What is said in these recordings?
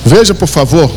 Veja, por favor,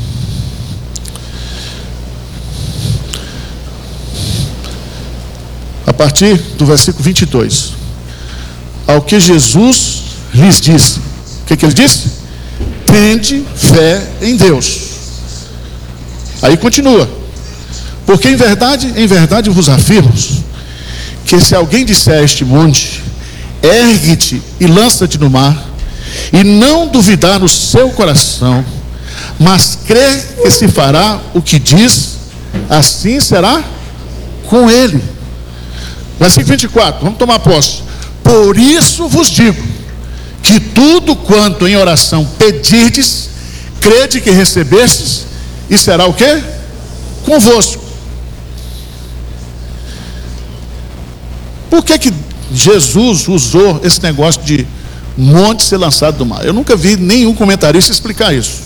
a partir do versículo 22. Ao que Jesus lhes disse. O que ele disse? Tende fé em Deus. Aí continua. Porque em verdade vos afirmo, que se alguém disser a este monte, ergue-te e lança-te no mar, e não duvidar no seu coração, mas crer que se fará o que diz, assim será com ele. Versículo 24, vamos tomar posse. Por isso vos digo, que tudo quanto em oração pedirdes, crede que recebestes, e será o quê? Convosco. Por que Jesus usou esse negócio de monte ser lançado do mar? Eu nunca vi nenhum comentarista explicar isso.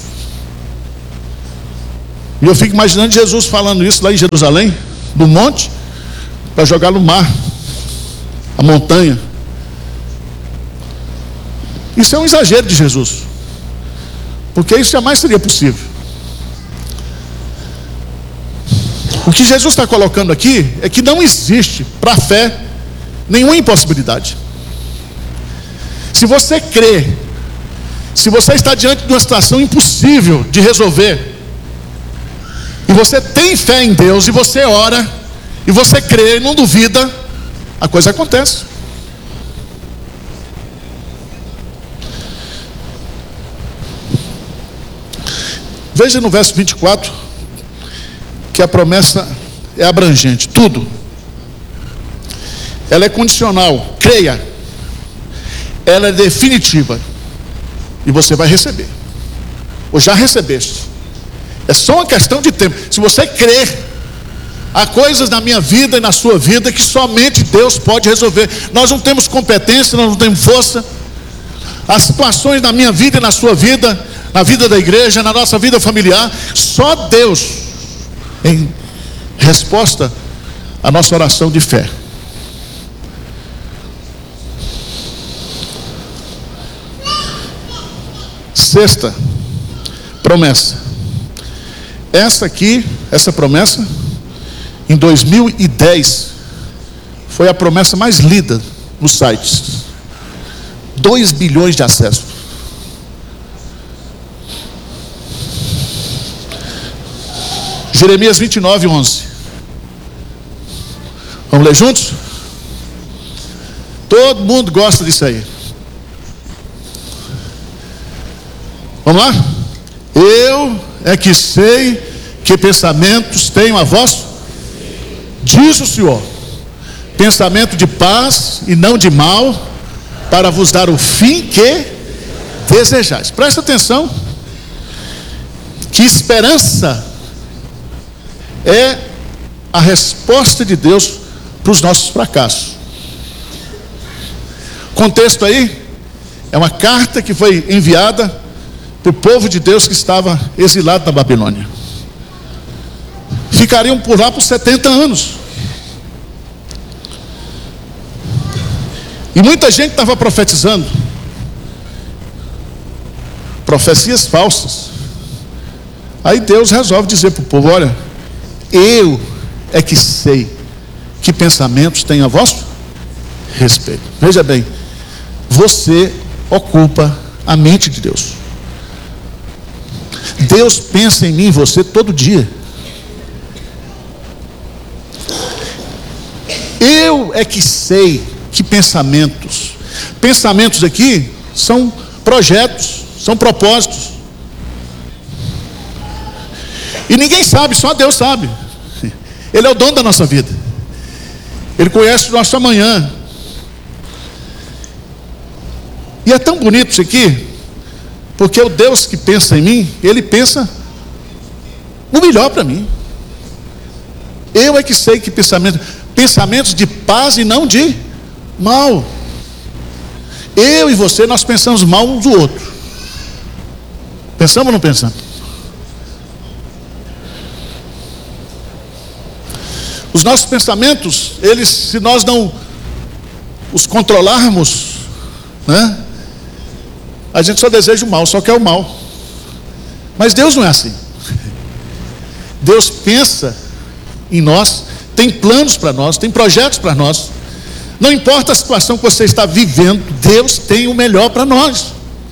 E eu fico imaginando Jesus falando isso lá em Jerusalém, do monte, para jogar no mar, a montanha. Isso é um exagero de Jesus, porque isso jamais seria possível. O que Jesus está colocando aqui é que não existe para a fé nenhuma impossibilidade. Se você crê, se você está diante de uma situação impossível de resolver, e você tem fé em Deus, e você ora, e você crê, e não duvida, a coisa acontece. Veja no verso 24, que a promessa é abrangente, tudo. Ela é condicional, creia. Ela é definitiva, e você vai receber, ou já recebeste. É só uma questão de tempo. Se você crer, há coisas na minha vida e na sua vida que somente Deus pode resolver. Nós não temos competência, nós não temos força. As situações na minha vida e na sua vida, na vida da igreja, na nossa vida familiar, só Deus, em resposta à nossa oração de fé. Sexta promessa. Essa promessa, em 2010, foi a promessa mais lida nos sites. 2 bilhões de acessos. Jeremias 29, 11. Vamos ler juntos? Todo mundo gosta disso aí. Vamos lá? Eu é que sei que pensamentos tenho a vós, diz o Senhor, pensamento de paz e não de mal, para vos dar o fim que desejais. Presta atenção, que esperança é a resposta de Deus para os nossos fracassos. Contexto aí, é uma carta que foi enviada para o povo de Deus que estava exilado na Babilônia. Ficariam por lá por 70 anos. E muita gente estava profetizando profecias falsas. Aí Deus resolve dizer para o povo: olha, eu é que sei que pensamentos têm a vosso respeito. Veja bem, você ocupa a mente de Deus. Deus pensa em mim e você todo dia. Eu é que sei que pensamentos aqui são projetos, são propósitos. E ninguém sabe, só Deus sabe. Ele é o dono da nossa vida. Ele conhece o nosso amanhã. E é tão bonito isso aqui, porque o Deus que pensa em mim, Ele pensa o melhor para mim. Eu é que sei que pensamentos de paz e não de mal. Eu e você, nós pensamos mal um do outro. Pensamos ou não pensamos? Os nossos pensamentos, eles, se nós não os controlarmos, né, a gente só deseja o mal, só quer o mal. Mas Deus não é assim. Deus pensa em nós, tem planos para nós, tem projetos para nós. Não importa a situação que você está vivendo, Deus tem o melhor para nós.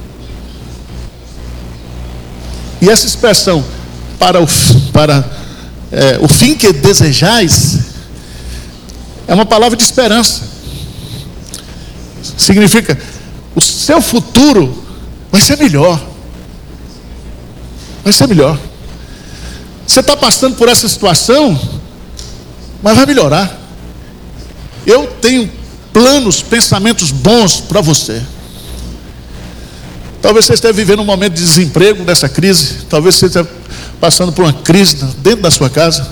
E essa expressão, para o fim que desejais, é uma palavra de esperança. Significa, o seu futuro vai ser melhor. Vai ser melhor. Você está passando por essa situação, mas vai melhorar. Eu tenho planos, pensamentos bons para você. Talvez você esteja vivendo um momento de desemprego, dessa crise. Talvez você esteja passando por uma crise dentro da sua casa.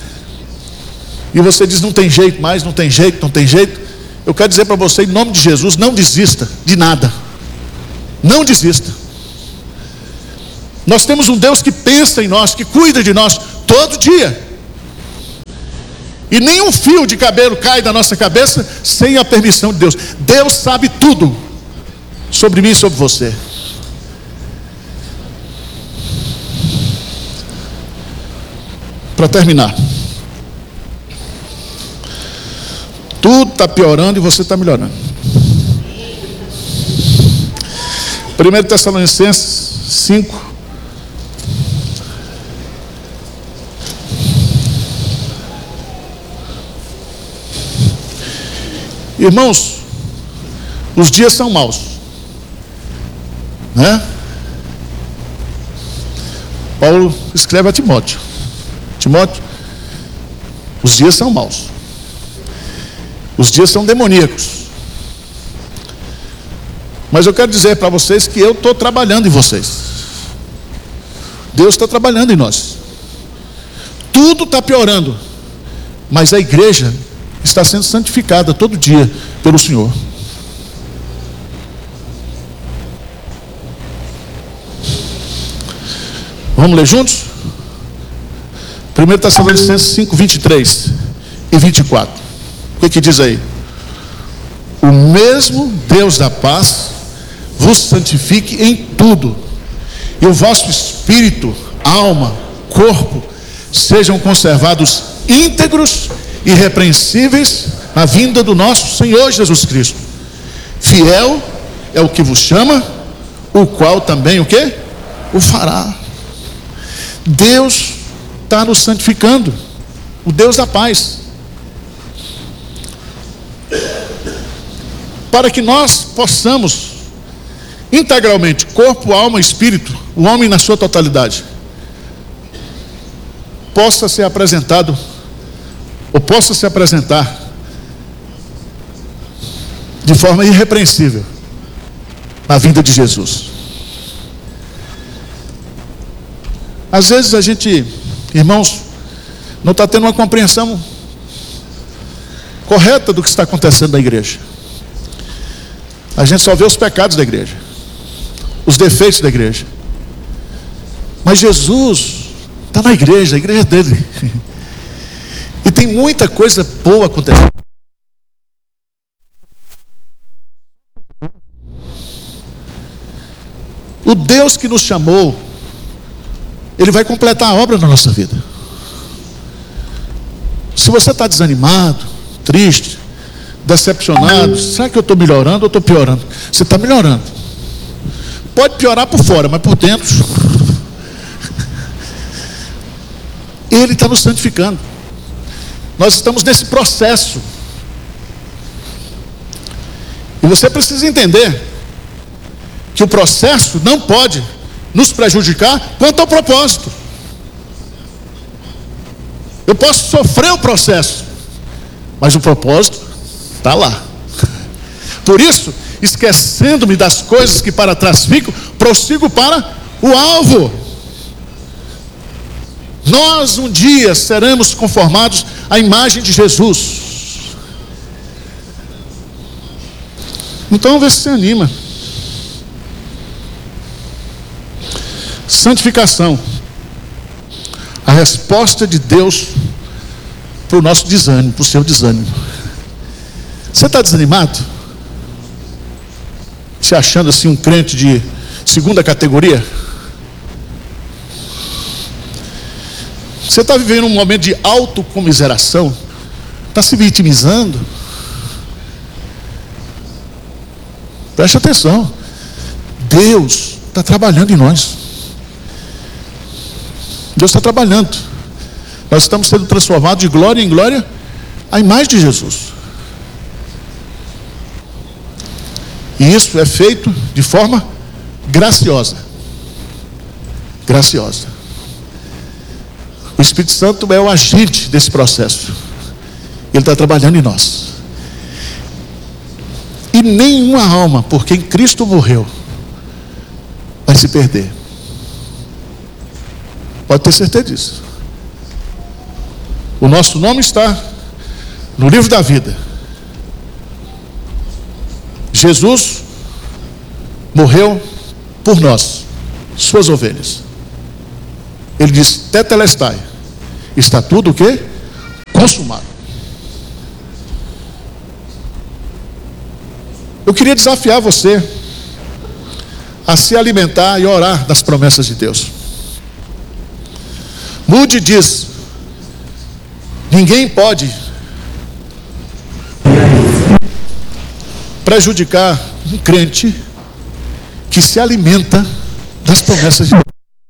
E você diz, não tem jeito mais, não tem jeito, não tem jeito. Eu quero dizer para você, em nome de Jesus, não desista de nada. Não desista. Nós temos um Deus que pensa em nós, que cuida de nós todo dia. E nenhum fio de cabelo cai da nossa cabeça sem a permissão de Deus. Deus sabe tudo sobre mim e sobre você. Para terminar, tudo está piorando e você está melhorando. 1 Tessalonicenses 5. Irmãos, os dias são maus, né? Paulo escreve a Timóteo: Timóteo, os dias são maus, os dias são demoníacos. Mas eu quero dizer para vocês que eu estou trabalhando em vocês. Deus está trabalhando em nós. Tudo está piorando, mas a igreja está sendo santificada todo dia pelo Senhor. Vamos ler juntos? 1 Tessalonicenses 5, 23 e 24. O que diz aí? O mesmo Deus da paz vos santifique em tudo, e o vosso espírito, alma, corpo sejam conservados íntegros e irrepreensíveis na vinda do nosso Senhor Jesus Cristo. Fiel é o que vos chama, o qual também o quê? O fará. Deus está nos santificando, o Deus da paz, para que nós possamos integralmente, corpo, alma, espírito, o homem na sua totalidade, possa ser apresentado, ou possa se apresentar de forma irrepreensível na vinda de Jesus. Às vezes a gente, irmãos, não está tendo uma compreensão correta do que está acontecendo na igreja. A gente só vê os pecados da igreja, os defeitos da igreja. Mas Jesus está na igreja, a igreja é dele. E tem muita coisa boa acontecendo. O Deus que nos chamou, Ele vai completar a obra na nossa vida. Se você está desanimado, triste, decepcionado, será que eu estou melhorando ou estou piorando? Você está melhorando. Pode piorar por fora, mas por dentro Ele está nos santificando. Nós estamos nesse processo. E você precisa entender que o processo não pode nos prejudicar quanto ao propósito. Eu posso sofrer o processo, mas o propósito está lá. Por isso, esquecendo-me das coisas que para trás ficam, prossigo para o alvo. Nós um dia seremos conformados à imagem de Jesus. Então vê se você anima. Santificação, a resposta de Deus para o nosso desânimo, para o seu desânimo. Você está desanimado? Se achando assim um crente de segunda categoria? Você está vivendo um momento de autocomiseração? Está se vitimizando? Preste atenção. Deus está trabalhando em nós. Deus está trabalhando. Nós estamos sendo transformados de glória em glória à imagem de Jesus. E isso é feito de forma graciosa. Graciosa. O Espírito Santo é o agente desse processo. Ele está trabalhando em nós. E nenhuma alma por quem Cristo morreu vai se perder. Pode ter certeza disso. O nosso nome está no livro da vida. Jesus morreu por nós, suas ovelhas. Ele diz: tetelestai, está tudo o quê? Consumado. Eu queria desafiar você a se alimentar e orar das promessas de Deus. Moody diz: ninguém pode prejudicar um crente que se alimenta das promessas de Deus.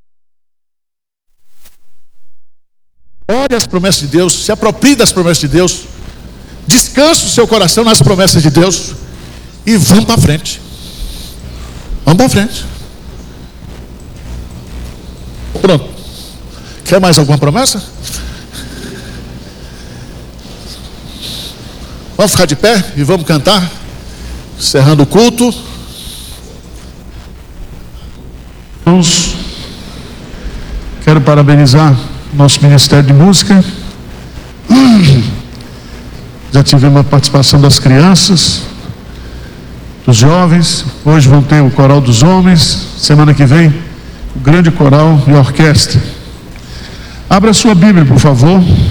Ore as promessas de Deus, se aproprie das promessas de Deus, descanse o seu coração nas promessas de Deus e vamos para frente. Vamos para frente. Pronto. Quer mais alguma promessa? Vamos ficar de pé e vamos cantar, encerrando o culto. Irmãos, quero parabenizar nosso Ministério de Música. Já tivemos a participação das crianças, dos jovens. Hoje vão ter o coral dos homens. Semana que vem, o grande coral e a orquestra. Abra sua Bíblia, por favor.